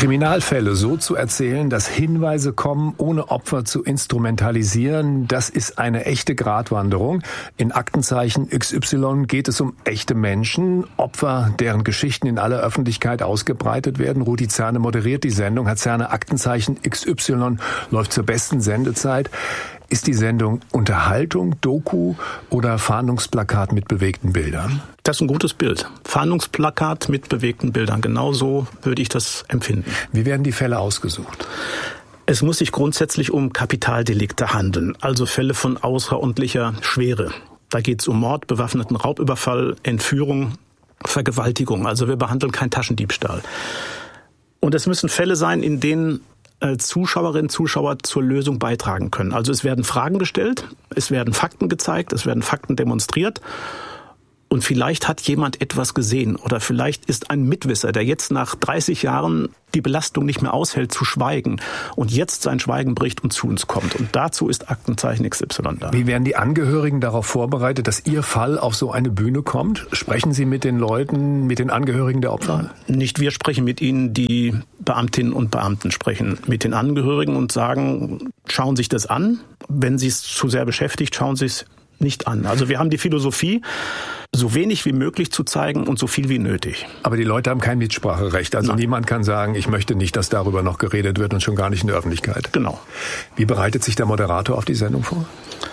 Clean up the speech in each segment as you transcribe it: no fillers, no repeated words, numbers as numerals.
Kriminalfälle so zu erzählen, dass Hinweise kommen, ohne Opfer zu instrumentalisieren, das ist eine echte Gratwanderung. In Aktenzeichen XY geht es um echte Menschen, Opfer, deren Geschichten in aller Öffentlichkeit ausgebreitet werden. Rudi Zerne moderiert die Sendung. Herr Zerne, Aktenzeichen XY läuft zur besten Sendezeit. Ist die Sendung Unterhaltung, Doku oder Fahndungsplakat mit bewegten Bildern? Das ist ein gutes Bild. Fahndungsplakat mit bewegten Bildern. Genau so würde ich das empfinden. Wie werden die Fälle ausgesucht? Es muss sich grundsätzlich um Kapitaldelikte handeln, also Fälle von außerordentlicher Schwere. Da geht es um Mord, bewaffneten Raubüberfall, Entführung, Vergewaltigung. Also wir behandeln keinen Taschendiebstahl. Und es müssen Fälle sein, in denen Zuschauerinnen und Zuschauer zur Lösung beitragen können. Also es werden Fragen gestellt, es werden Fakten gezeigt, es werden Fakten demonstriert. Und vielleicht hat jemand etwas gesehen oder vielleicht ist ein Mitwisser, der jetzt nach 30 Jahren die Belastung nicht mehr aushält, zu schweigen und jetzt sein Schweigen bricht und zu uns kommt. Und dazu ist Aktenzeichen XY da. Wie werden die Angehörigen darauf vorbereitet, dass Ihr Fall auf so eine Bühne kommt? Sprechen Sie mit den Leuten, mit den Angehörigen der Opfer? Nicht wir sprechen mit ihnen, die Beamtinnen und Beamten sprechen mit den Angehörigen und sagen, schauen Sie sich das an. Wenn Sie es zu sehr beschäftigt, schauen Sie es nicht an. Also wir haben die Philosophie, so wenig wie möglich zu zeigen und so viel wie nötig. Aber die Leute haben kein Mitspracherecht. Also niemand kann sagen, ich möchte nicht, dass darüber noch geredet wird und schon gar nicht in der Öffentlichkeit. Genau. Wie bereitet sich der Moderator auf die Sendung vor?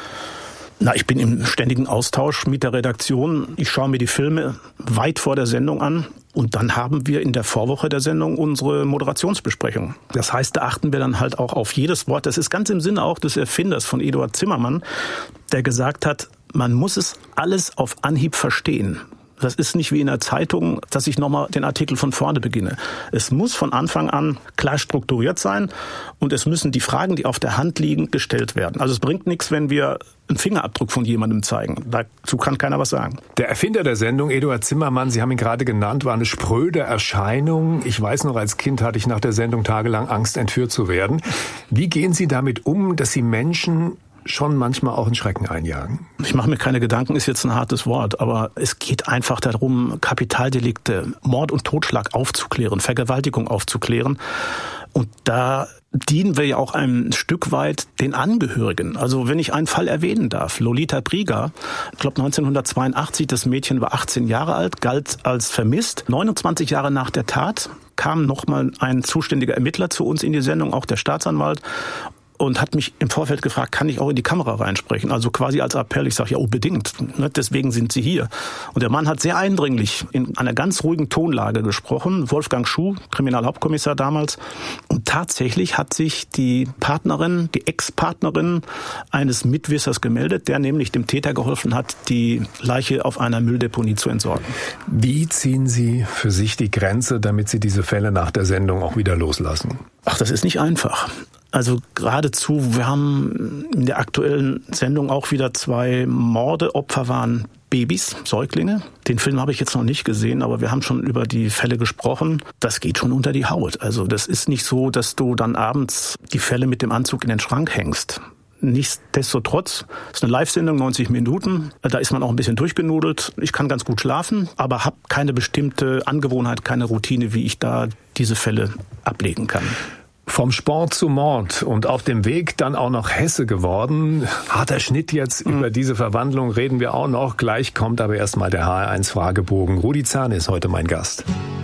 Ich bin im ständigen Austausch mit der Redaktion. Ich schaue mir die Filme weit vor der Sendung an. Und dann haben wir in der Vorwoche der Sendung unsere Moderationsbesprechung. Das heißt, da achten wir dann halt auch auf jedes Wort. Das ist ganz im Sinne auch des Erfinders von Eduard Zimmermann, der gesagt hat, man muss es alles auf Anhieb verstehen. Das ist nicht wie in der Zeitung, dass ich nochmal den Artikel von vorne beginne. Es muss von Anfang an klar strukturiert sein und es müssen die Fragen, die auf der Hand liegen, gestellt werden. Also es bringt nichts, wenn wir einen Fingerabdruck von jemandem zeigen. Dazu kann keiner was sagen. Der Erfinder der Sendung, Eduard Zimmermann, Sie haben ihn gerade genannt, war eine spröde Erscheinung. Ich weiß noch, als Kind hatte ich nach der Sendung tagelang Angst, entführt zu werden. Wie gehen Sie damit um, dass Sie Menschen schon manchmal auch in Schrecken einjagen? Ich mache mir keine Gedanken, ist jetzt ein hartes Wort, aber es geht einfach darum, Kapitaldelikte, Mord und Totschlag aufzuklären, Vergewaltigung aufzuklären. Und da dienen wir ja auch ein Stück weit den Angehörigen. Also wenn ich einen Fall erwähnen darf, Lolita Briga, ich glaube 1982, das Mädchen war 18 Jahre alt, galt als vermisst. 29 Jahre nach der Tat kam nochmal ein zuständiger Ermittler zu uns in die Sendung, auch der Staatsanwalt, und hat mich im Vorfeld gefragt, kann ich auch in die Kamera reinsprechen? Also quasi als Appell. Ich sage, ja, unbedingt. Deswegen sind Sie hier. Und der Mann hat sehr eindringlich in einer ganz ruhigen Tonlage gesprochen. Wolfgang Schuh, Kriminalhauptkommissar damals. Und tatsächlich hat sich die Partnerin, die Ex-Partnerin eines Mitwissers gemeldet, der nämlich dem Täter geholfen hat, die Leiche auf einer Mülldeponie zu entsorgen. Wie ziehen Sie für sich die Grenze, damit Sie diese Fälle nach der Sendung auch wieder loslassen? Das ist nicht einfach. Also geradezu, wir haben in der aktuellen Sendung auch wieder 2 Morde. Opfer waren Babys, Säuglinge. Den Film habe ich jetzt noch nicht gesehen, aber wir haben schon über die Fälle gesprochen. Das geht schon unter die Haut. Also das ist nicht so, dass du dann abends die Fälle mit dem Anzug in den Schrank hängst. Nichtsdestotrotz, es ist eine Live-Sendung, 90 Minuten. Da ist man auch ein bisschen durchgenudelt. Ich kann ganz gut schlafen, aber habe keine bestimmte Angewohnheit, keine Routine, wie ich da diese Fälle ablegen kann. Vom Sport zu Mord und auf dem Weg dann auch noch Hesse geworden. Harter Schnitt jetzt. Über diese Verwandlung reden wir auch noch. Gleich kommt aber erstmal der HR1 Fragebogen. Rudi Zerne ist heute mein Gast.